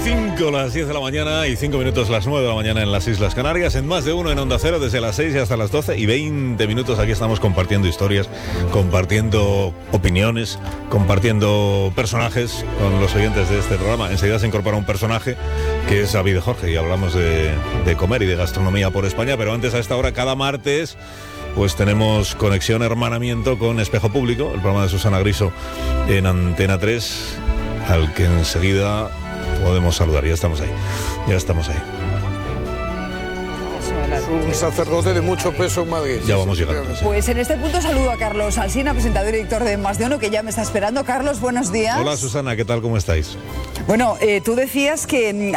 5 las 10 de la mañana y 5 minutos las 9 de la mañana en las Islas Canarias, en Más de Uno en Onda Cero, desde las 6 y hasta las 12 y 20 minutos. Aquí estamos compartiendo historias, compartiendo opiniones, compartiendo personajes con los oyentes de este programa. Enseguida se incorpora un personaje que es David Jorge y hablamos de comer y de gastronomía por España, pero antes, a esta hora, cada martes, pues tenemos conexión, hermanamiento con Espejo Público, el programa de Susana Griso en Antena 3, al que enseguida podemos saludar. Ya estamos ahí. Un sacerdote de mucho peso en Madrid. Ya vamos llegando. Sí. Pues en este punto saludo a Carlos Alsina, presentador y director de Más de Uno, que ya me está esperando. Carlos, buenos días. Hola Susana, ¿qué tal? ¿Cómo estáis? Bueno, tú decías que